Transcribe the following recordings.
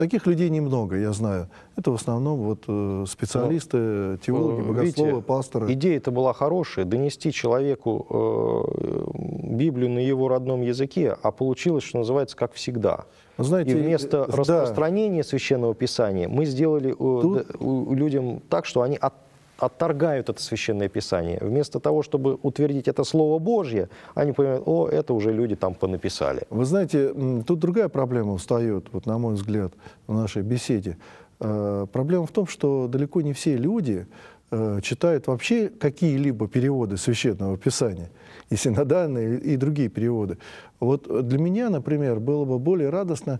Таких людей немного, я знаю. Это в основном вот специалисты, теологи, богословы, видите, пасторы. Идея-то была хорошая, донести человеку Библию на его родном языке, а получилось, что называется, как всегда. Вы знаете, И вместо да, распространения Священного Писания мы сделали людям так, что они отторгают это Священное Писание. Вместо того, чтобы утвердить это Слово Божье, они понимают, о, это уже люди там понаписали. Вы знаете, тут другая проблема встает, вот, на мой взгляд, в нашей беседе. Проблема в том, что далеко не все люди читают вообще какие-либо переводы Священного Писания, и синодальные, и другие переводы. Вот для меня, например, было бы более радостно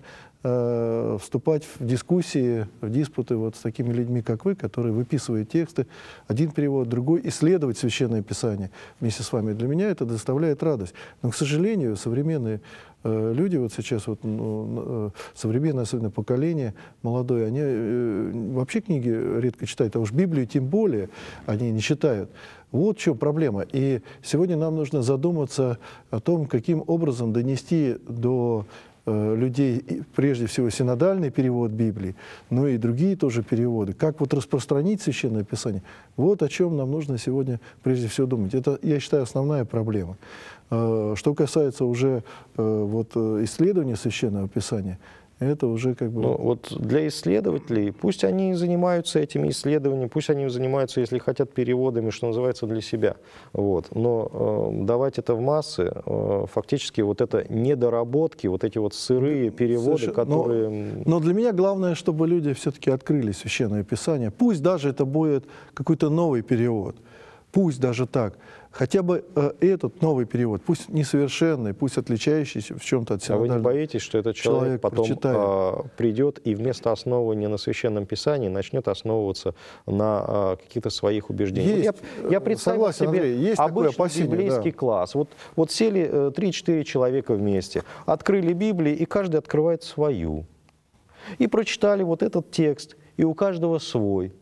вступать в дискуссии, в диспуты вот с такими людьми, как вы, которые выписывают тексты, один перевод, другой, исследовать Священное Писание вместе с вами. Для меня это доставляет радость. Но, к сожалению, современные люди вот сейчас, вот, современное особенно поколение молодое, они вообще книги редко читают, а уж Библию тем более они не читают. Вот в чем проблема. И сегодня нам нужно задуматься о том, каким образом донести до людей, прежде всего, синодальный перевод Библии, но и другие тоже переводы. Как вот распространить Священное Писание? Вот о чем нам нужно сегодня прежде всего думать. Это, я считаю, основная проблема. Что касается уже вот, исследования Священного Писания, это уже как бы... Ну, вот для исследователей, пусть они занимаются этими исследованиями, пусть они занимаются, если хотят, переводами, что называется, для себя. Вот. Но давать это в массы, фактически вот это недоработки, вот эти вот сырые переводы, которые... Но для меня главное, чтобы люди все-таки открыли Священное Писание. Пусть даже это будет какой-то новый перевод. Пусть даже так. Хотя бы этот новый перевод, пусть несовершенный, пусть отличающийся в чем-то от синодального. А вы не боитесь, что этот человек потом придет и вместо основывания на Священном Писании начнет основываться на каких-то своих убеждениях? Я представил себе Андрей, обычный библейский класс. Вот сели 3-4 человека вместе, открыли Библию, и каждый открывает свою. И прочитали вот этот текст, и у каждого свой.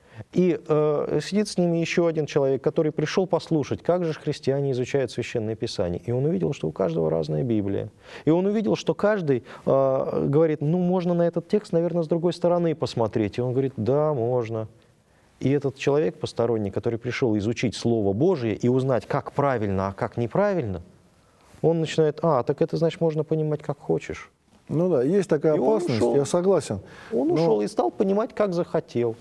И сидит с ними еще один человек, который пришел послушать, как же христиане изучают Священное Писание. И он увидел, что у каждого разная Библия. И он увидел, что каждый говорит, ну, можно на этот текст, наверное, с другой стороны посмотреть. И он говорит, да, можно. И этот человек посторонний, который пришел изучить Слово Божие и узнать, как правильно, а как неправильно, он начинает, так это значит, можно понимать, как хочешь. Ну да, есть такая опасность, я согласен. Он ушел и стал понимать, как захотел.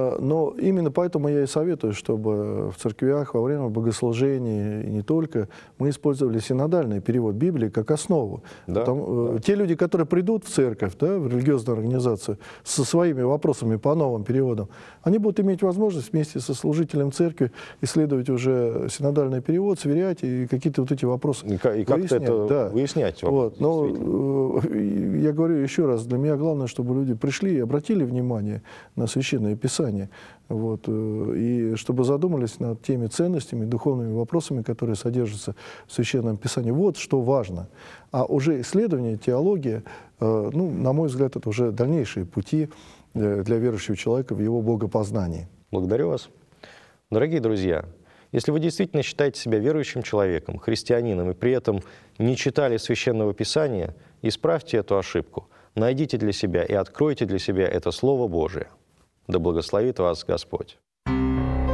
Но именно поэтому я и советую, чтобы в церквях во время богослужений и не только мы использовали синодальный перевод Библии как основу. Да, Те люди, которые придут в церковь, да, в религиозную организацию со своими вопросами по новым переводам, они будут иметь возможность вместе со служителем церкви исследовать уже синодальный перевод, сверять и какие-то вот эти вопросы и как-то это выяснять. Вот. Но я говорю еще раз, для меня главное, чтобы люди пришли и обратили внимание на Священное Писание, вот, и чтобы задумались над теми ценностями, духовными вопросами, которые содержатся в Священном Писании. Вот что важно. А уже исследование, теология, ну, на мой взгляд, это уже дальнейшие пути для верующего человека в его богопознании. Благодарю вас. Дорогие друзья, если вы действительно считаете себя верующим человеком, христианином, и при этом не читали Священного Писания, исправьте эту ошибку, найдите для себя и откройте для себя это Слово Божие. Да благословит вас Господь.